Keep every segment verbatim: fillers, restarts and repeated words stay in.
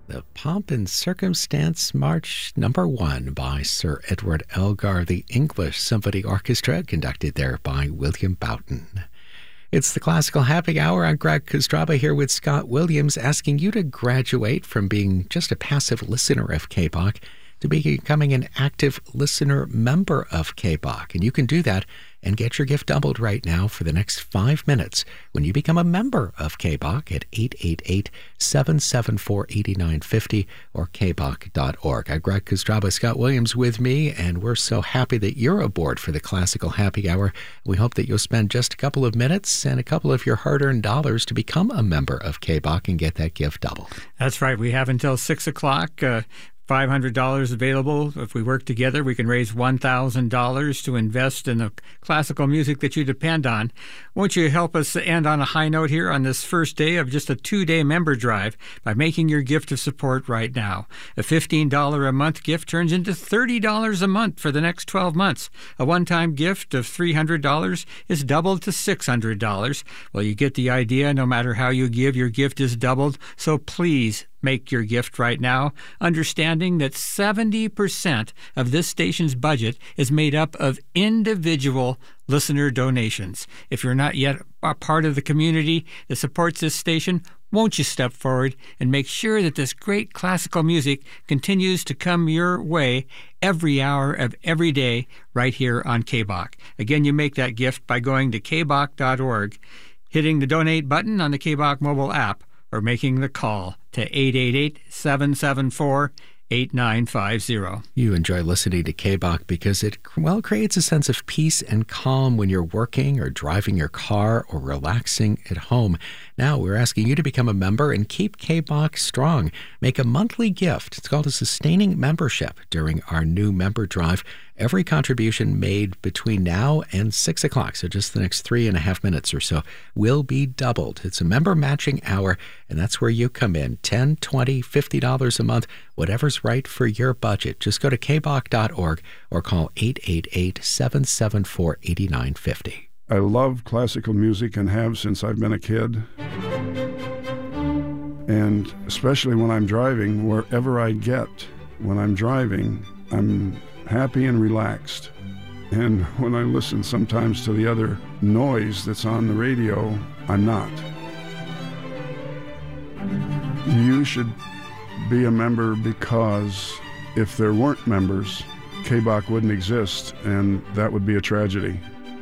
The Pomp and Circumstance March Number One by Sir Edward Elgar, the English Symphony Orchestra, conducted there by William Boughton. It's the Classical Happy Hour. I'm Greg Kostraba here with Scott Williams, asking you to graduate from being just a passive listener of K B O C to becoming an active listener member of K B O C. And you can do that and get your gift doubled right now for the next five minutes when you become a member of K B O C at eight eight eight, seven seven four, eight nine five zero or k b o c dot org. I'm Greg Kostraba, Scott Williams with me, and we're so happy that you're aboard for the Classical Happy Hour. We hope that you'll spend just a couple of minutes and a couple of your hard-earned dollars to become a member of K B O C and get that gift doubled. That's right. We have until six o'clock. Uh, five hundred dollars available. If we work together, we can raise one thousand dollars to invest in the classical music that you depend on. Won't you help us end on a high note here on this first day of just a two-day member drive by making your gift of support right now? A fifteen dollars a month gift turns into thirty dollars a month for the next twelve months. A one-time gift of three hundred dollars is doubled to six hundred dollars. Well, you get the idea. No matter how you give, your gift is doubled. So please make your gift right now, understanding that seventy percent of this station's budget is made up of individual listener donations. If you're not yet a part of the community that supports this station, won't you step forward and make sure that this great classical music continues to come your way every hour of every day right here on K B O C? Again, you make that gift by going to k b o c dot org, hitting the donate button on the K B O C mobile app, or making the call to eight eight eight, seven seven four, eight nine five zero. You enjoy listening to K B O C because it, well, creates a sense of peace and calm when you're working or driving your car or relaxing at home. Now we're asking you to become a member and keep K B O C strong. Make a monthly gift. It's called a sustaining membership during our new member drive. Every contribution made between now and six o'clock, so just the next three and a half minutes or so, will be doubled. It's a member matching hour, and that's where you come in. ten dollars, twenty dollars, fifty dollars a month, whatever's right for your budget. Just go to k b o c dot org or call eight eight eight, seven seven four, eight nine five zero. I love classical music and have since I've been a kid. And especially when I'm driving, wherever I get when I'm driving, I'm happy and relaxed. And when I listen sometimes to the other noise that's on the radio, I'm not. You should be a member because if there weren't members, K B O C wouldn't exist, and that would be a tragedy.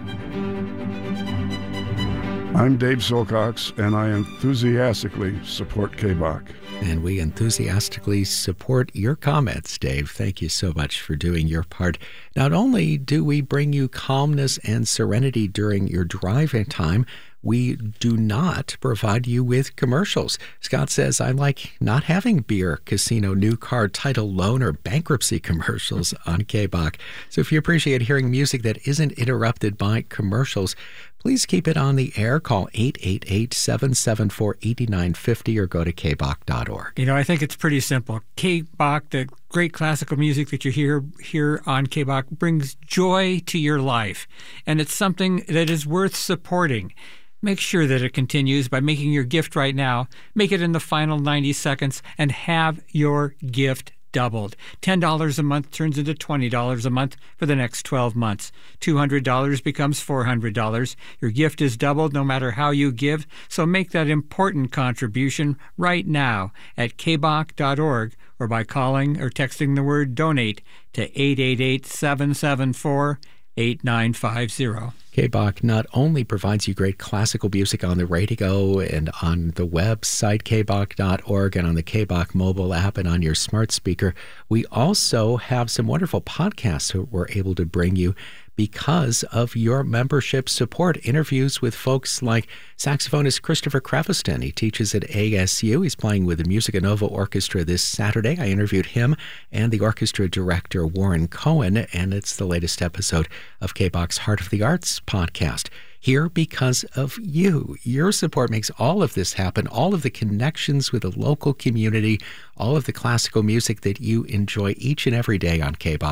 I'm Dave Silcox, and I enthusiastically support K B O C. And we enthusiastically support your comments, Dave. Thank you so much for doing your part. Not only do we bring you calmness and serenity during your driving time, we do not provide you with commercials. Scott says, I like not having beer, casino, new car, title, loan, or bankruptcy commercials on K B O C. So if you appreciate hearing music that isn't interrupted by commercials, please keep it on the air. Call eight eight eight, seven seven four, eight nine five zero or go to k b o c dot org. You know, I think it's pretty simple. K B O C, the great classical music that you hear here on K B O C, brings joy to your life, and it's something that is worth supporting. Make sure that it continues by making your gift right now. Make it in the final ninety seconds and have your gift doubled. ten dollars a month turns into twenty dollars a month for the next twelve months. two hundred dollars becomes four hundred dollars. Your gift is doubled no matter how you give, so make that important contribution right now at k b o c dot org or by calling or texting the word donate to eight eight eight, seven seven four, eight nine five zero. K B O C not only provides you great classical music on the radio and on the website k b o c dot org and on the K B O C mobile app and on your smart speaker, we also have some wonderful podcasts that we're able to bring you because of your membership support. Interviews with folks like saxophonist Christopher Creveston. He teaches at A S U. He's playing with the Musica Nova Orchestra this Saturday. I interviewed him and the orchestra director Warren Cohen, and it's the latest episode of K B O C's Heart of the Arts podcast. Here because of you. Your support makes all of this happen, all of the connections with the local community, all of the classical music that you enjoy each and every day on K B O C.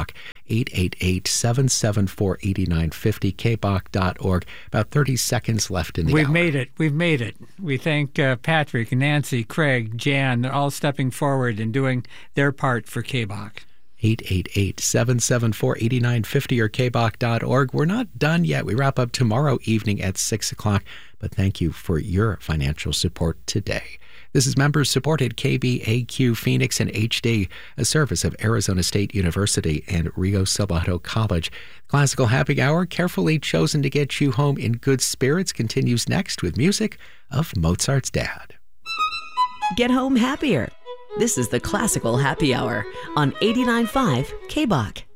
eight eight eight, seven seven four, eight nine five zero, k b o c dot org. About thirty seconds left in the We've hour. made it. We've made it. We thank uh, Patrick, Nancy, Craig, Jan. They're all stepping forward and doing their part for K B O C. eight eight eight, seven seven four, eight nine five zero or k b o c dot org. We're not done yet. We wrap up tomorrow evening at six o'clock, but thank you for your financial support today. This is members-supported K B A Q Phoenix and H D, a service of Arizona State University and Rio Salado College. Classical Happy Hour, carefully chosen to get you home in good spirits, continues next with music of Mozart's dad. Get home happier. This is the Classical Happy Hour on eighty-nine point five K B O C.